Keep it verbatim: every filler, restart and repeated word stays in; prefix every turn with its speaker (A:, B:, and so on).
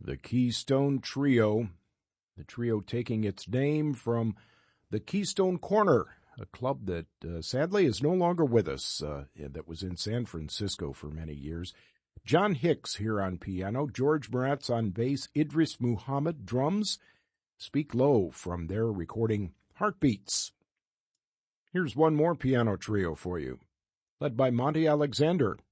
A: the Keystone Trio. The trio taking its name from the Keystone Corner, a club that uh, sadly is no longer with us, uh, that was in San Francisco for many years. John Hicks here on piano, George Moratz on bass, Idris Muhammad drums. Speak Low from their recording Heartbeats. Here's one more piano trio for you, led by Monty Alexander.